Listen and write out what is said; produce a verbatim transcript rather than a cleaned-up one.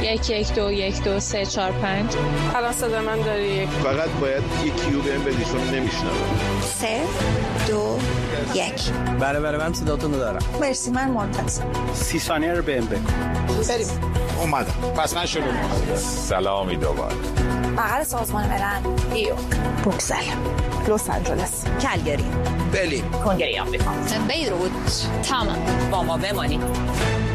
یک یک دو یک دو سه چهار پنج. الان صدا من داری؟ فقط باید یک کیو بهم بدی چون نمیشنوم. سه دو یک. بله بله من صداتون رو دارم. مرسی من منتظرم. سی ثانیه رو بهم بگو. بریم. اومدم. پس من شروع می‌کنم. سلامی دوباره. بغل سازمان ملل. ایو. بروکسل. لس آنجلس. کلگری. برلین. کنگره آمریکا. بیروت. تمام. با ما بمانید.